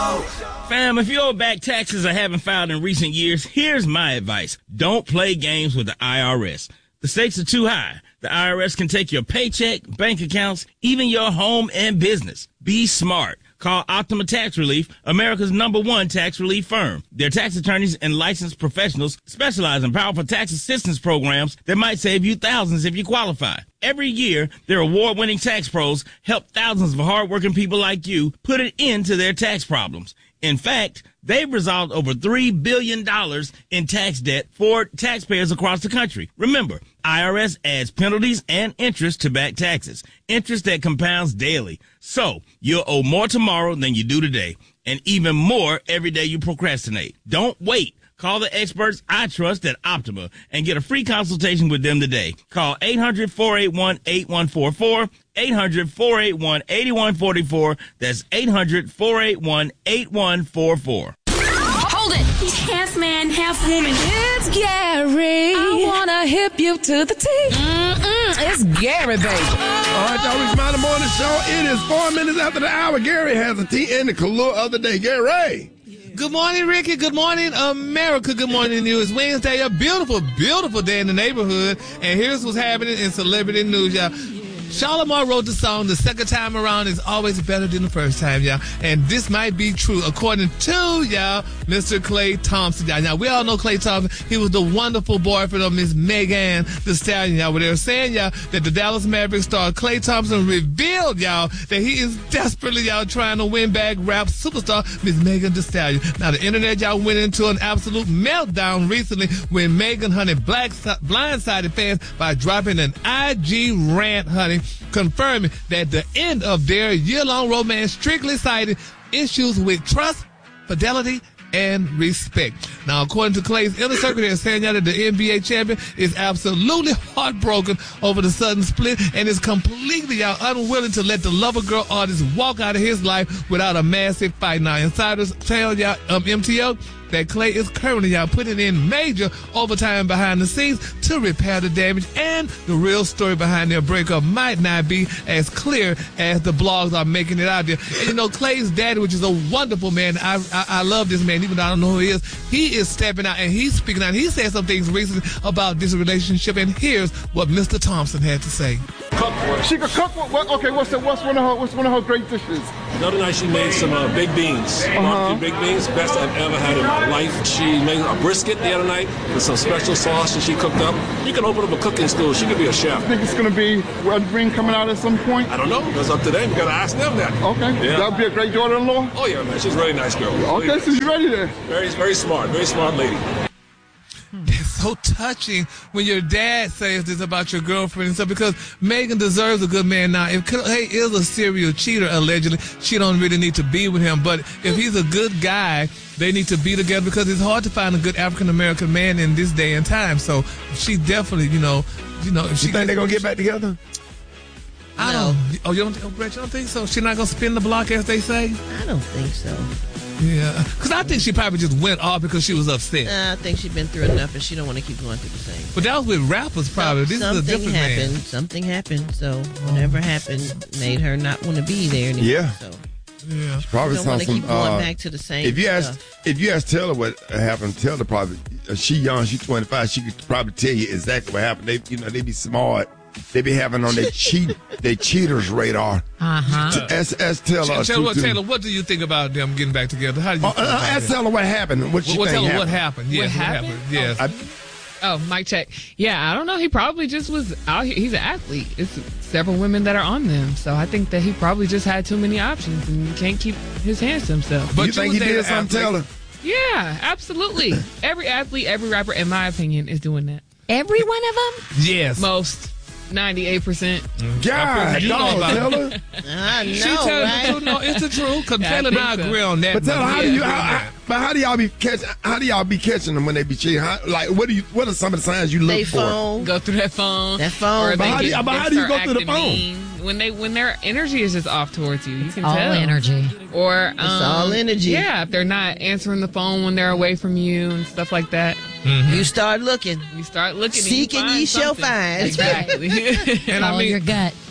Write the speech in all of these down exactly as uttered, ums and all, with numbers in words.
Fam, if you owe back taxes or haven't filed in recent years, here's my advice. Don't play games with the I R S. The stakes are too high. The I R S can take your paycheck, bank accounts, even your home and business. Be smart. Call Optima Tax Relief, America's number one tax relief firm. Their tax attorneys and licensed professionals specialize in powerful tax assistance programs that might save you thousands if you qualify. Every year, their award-winning tax pros help thousands of hardworking people like you put an end to their tax problems. In fact, they've resolved over three billion dollars in tax debt for taxpayers across the country. Remember, I R S adds penalties and interest to back taxes, interest that compounds daily. So you'll owe more tomorrow than you do today, and even more every day you procrastinate. Don't wait. Call the experts I trust at Optima and get a free consultation with them today. Call eight hundred, four eight one, eight one four four, eight hundred, four eight one, eight one four four. That's eight hundred, four eight one, eight one four four. Hold it. He's half man, half woman. It's Gary. I wanna hip you to the T. Mm-mm, it's Gary, baby. All right, y'all, reach my morning show. It is four minutes after the hour. Gary has a tea in the color of the day. Gary. Good morning, Ricky. Good morning, America. Good morning to you. It's Wednesday, a beautiful, beautiful day in the neighborhood. And here's what's happening in celebrity news, y'all. Shalimar wrote the song, "The second time around is always better than the first time," y'all. And this might be true, according to, y'all, Mister Klay Thompson, y'all. Now, we all know Klay Thompson. He was the wonderful boyfriend of Miss Megan Thee Stallion, y'all. Where they were saying, y'all, that the Dallas Mavericks star Klay Thompson revealed, y'all, that he is desperately, y'all, trying to win back rap superstar Miss Megan Thee Stallion. Now, the internet, y'all, went into an absolute meltdown recently when Megan, honey, black, blindsided fans by dropping an I G rant, honey, confirming that the end of their year-long romance strictly cited issues with trust, fidelity, and respect. Now, according to Klay's inner circle, they're saying that the N B A champion is absolutely heartbroken over the sudden split and is completely out unwilling to let the lover girl artist walk out of his life without a massive fight. Now, insiders tell y'all, um, M T O, that Klay is currently, y'all, putting in major overtime behind the scenes to repair the damage, and the real story behind their breakup might not be as clear as the blogs are making it out there. And, you know, Klay's daddy, which is a wonderful man, I, I I love this man, even though I don't know who he is, he is stepping out and he's speaking out. He said some things recently about this relationship, and here's what Mister Thompson had to say. Cook for it. She could cook. What, what, okay, what's the, what's one of her what's one of her great dishes? The other night she made some uh, baked beans, Uh-huh. barbecue baked beans, best I've ever had in my life. She made a brisket the other night with some special sauce that she cooked up. You can open up a cooking school. She could be a chef. I think it's gonna be Red Ring coming out at some point. I don't know. It's up to them. You gotta ask them that. Okay, Yeah. that'd be a great daughter-in-law. Oh yeah, man. She's a very nice girl. Okay, so you ready there? Very, very smart. Very smart lady. It's so touching when your dad says this about your girlfriend and stuff, because Megan deserves a good man. Now, if Klay is a serial cheater, allegedly, she don't really need to be with him. But if he's a good guy, they need to be together, because it's hard to find a good African-American man in this day and time. So she definitely, you know, you know, if she You think they're going to get back together? I don't. Oh, you don't, oh, Brett, you don't think so? She's not going to spin the block, as they say? I don't think so. Yeah, because I think she probably just went off because she was upset. Uh, I think she's been through enough, and she don't want to keep going through the same. But that was with rappers, probably. This Something is a different happened. man. Something happened. So whatever happened made her not want to be there anymore. Yeah. So Yeah. Probably don't want to keep some, going uh, back to the same If you ask, stuff. if you ask Taylor what happened, Taylor probably, uh, she young, she's twenty-five, she could probably tell you exactly what happened. They, you know, they be smart. They be having on their cheat, their cheaters radar. Uh-huh. Ask, ask Taylor. Taylor, what, to- to- Taylor, what do you think about them getting back together? How do you Uh, feel uh, about ask that? Taylor what happened. What she What, think Taylor, what happened. happened? Yes, What happened? Yes. I, Oh, mic check. Yeah, I don't know. He probably just was out here. He's an athlete. It's several women that are on them. So I think that he probably just had too many options and can't keep his hands to himself. but you think he was dating did something, an Taylor? Yeah, absolutely. Every athlete, every rapper, in my opinion, is doing that. Every one of them? Yes. Most. ninety-eight percent. God, You know dog, about it. Taylor. I know, She tells right? the truth. No, it's the truth. Because Yeah, I Taylor and think I so. agree on that. But Taylor, how do yeah, you? How, how, but how do y'all be catching? How do y'all be catching them when they be cheating? How, like, what do you? What are some of the signs you look They for? phone. Go through that phone. That phone. Or But they how do you- get- but they how do you start go through the acting phone? mean. When they when their energy is just off towards you, you can All tell. energy. Or um, all energy. Yeah, if they're not answering the phone when they're away from you and stuff like that, You start looking. you start looking. Seek and and you ye find shall something. find. Exactly. And I Follow mean, your gut.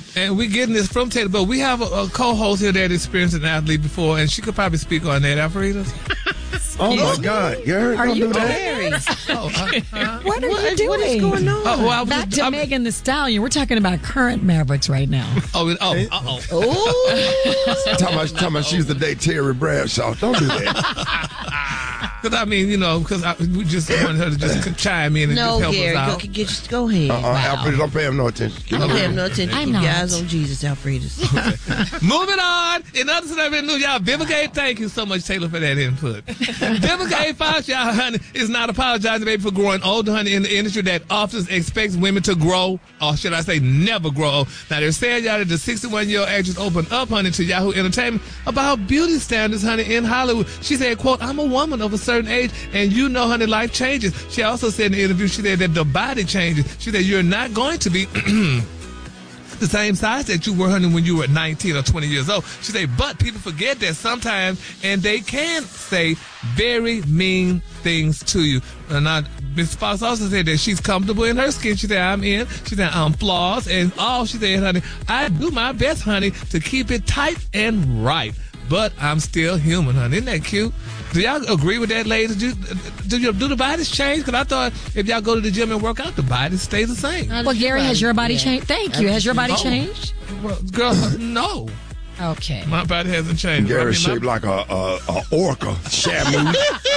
And we're getting this from Taylor, but we have a, a co-host here that experienced an athlete before, and she could probably speak on that, Alfreda. Oh my God, Gary, Are don't you do that. Gary. Oh, uh, uh, What are What, you doing? what is going on? oh, well, I was Back just- to I'm- Megan the Stallion. We're talking about current Mavericks right now. Oh, oh, uh-oh. Ooh. Talking about, talking about she used to date Terry Bradshaw. Don't do that. Because, I mean, you know, because we just wanted her to just chime in and No, just help Gary, uh, us go, out. get, just go ahead. Uh-uh, Alfred, don't pay him no attention. Keep Don't it pay him moving. no attention. I'm Keep not. your eyes on Jesus, Alfredas. Moving on. In other celebrity news, y'all, Vivica, thank you so much, Taylor, for that input. Vivica Fox, y'all, honey, is not apologizing, baby, for growing older, honey, in the industry that often expects women to grow, or should I say never grow old. Now, they're saying, y'all, that the sixty-one-year-old actress opened up, honey, to Yahoo Entertainment about beauty standards, honey, in Hollywood. She said, quote, I'm a woman of a certain age, and you know, honey, life changes. She also said in the interview, she said that the body changes. She said, you're not going to be the same size that you were, honey, when you were nineteen or twenty years old. She said, but people forget that sometimes, and they can say very mean things to you. And I, Miss Fox also said that she's comfortable in her skin. She said, I'm in. She said, I'm flaws and all. She said, honey, I do my best, honey, to keep it tight and right. But I'm still human, honey. Isn't that cute? Do y'all agree with that, ladies? Do, do, you, do the bodies change? Because I thought if y'all go to the gym and work out, the bodies stay the same. Well, Gary, has your body Yeah. changed? Thank you. Has your body Oh. changed? Well, girl, no. Okay. My body hasn't changed. Gary's I mean, shaped like a, a, a orca, Shamu.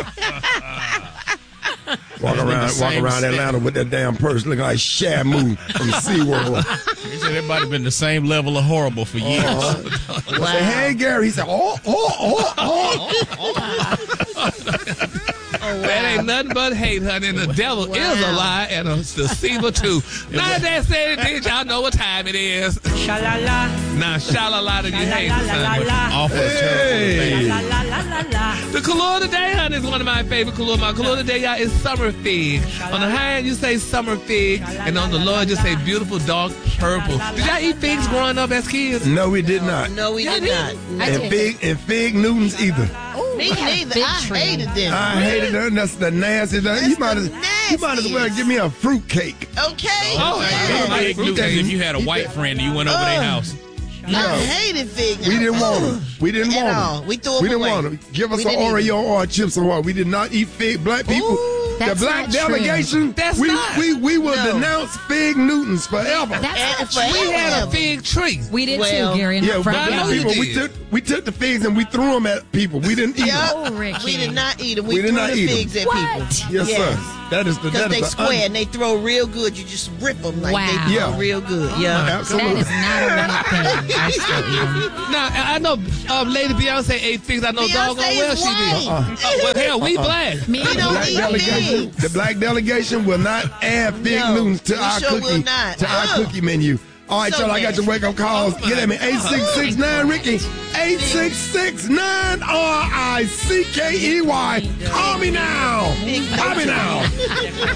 Walk around, walk same around set. Atlanta with that damn purse looking like Shamu from SeaWorld. He said everybody been the same level of horrible for years. I said, hey, Gary. He said, oh, oh, oh, oh. That ain't nothing but hate, honey. And the devil is a lie and a deceiver too. Now that said, bitch, y'all know what time it is. Sha-la-la, Now, shala-la to you haters, honey. la-la-la-la-la. Awful terrible thing. La la la la la. The color today, honey, is one of my favorite color. My color today, y'all, is summer fig. On the high end, you say summer fig, and on the low end, you say beautiful dark purple. Did y'all eat figs growing up as kids? No, we did not. No, we did not. I And did. Fig, and Fig Newtons either. Me we had neither. fig I tree. hated them. I hated them. That's the nasty. That, you, might as, you might as well give me a fruit cake. Okay. Oh, yeah. yeah. Big Newtons if you had a white friend and you went over their house. I hated fig. We didn't want them. We didn't At want all. them. We threw 'em We didn't away. want them. Give us We an didn't eat Oreo or chips or what. We did not eat fig. Black people. Ooh, the that's black not true. delegation. That's we, not. we we will No. denounce Fig Newtons forever. That's And not for true. We had a Forever. fig tree. We did Well, too, Gary. In yeah, the but front I know black you yard. people, we did. took we took the figs and we threw them at people. We didn't eat Yep. them. Oh, Ricky. We did not eat them. We, We did threw not the eat 'em. figs at What? people. Yes, Yes. sir. That is the Because that they is the square and they throw real good. You just rip them like Wow. they throw Yeah. real good. Yeah. Absolutely. That is not a white thing. I still eat them. Now, I I know um, Lady Beyonce ate figs. I know Beyonce doggone well is she did. white. Uh, well, hell, we black. Me We don't black eat delegation, figs. the black delegation will not add Fig No, Newtons to we our sure cookie will not. to our Ugh. cookie menu. All right, So y'all. I got your nasty. wake up calls. Oh, Get at me. my eight six six nine Ricky. eight six six nine R I C K E Y. Call me now. Call me now.